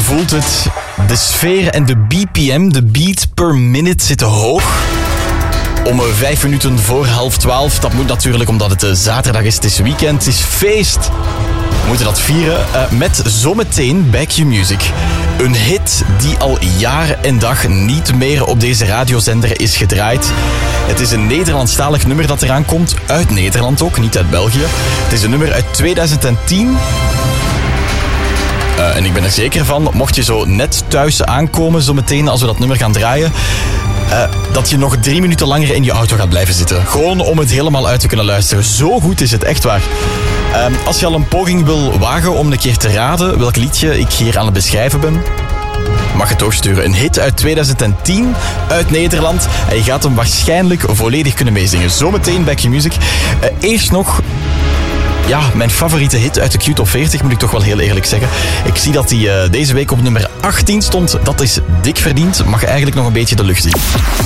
voelt het. De sfeer en de BPM, de beat per minute, zitten hoog. Om 5 minuten voor 11:30. Dat moet natuurlijk omdat het zaterdag is, het is weekend, het is feest. We moeten dat vieren met zometeen bij Q-Music. Een hit die al jaren en dag niet meer op deze radiozender is gedraaid. Het is een Nederlandstalig nummer dat eraan komt. Uit Nederland ook, niet uit België. Het is een nummer uit 2010. En ik ben er zeker van, mocht je zo net thuis aankomen, zometeen als we dat nummer gaan draaien, dat je nog 3 minuten langer in je auto gaat blijven zitten. Gewoon om het helemaal uit te kunnen luisteren. Zo goed is het, echt waar. Als je al een poging wil wagen om een keer te raden welk liedje ik hier aan het beschrijven ben, mag het doorsturen. Een hit uit 2010 uit Nederland. En je gaat hem waarschijnlijk volledig kunnen meezingen. Zometeen bij Q-Music. Eerst nog... Ja, mijn favoriete hit uit de Q-top 40, moet ik toch wel heel eerlijk zeggen. Ik zie dat die deze week op nummer 18 stond. Dat is dik verdiend. Mag eigenlijk nog een beetje de lucht zien.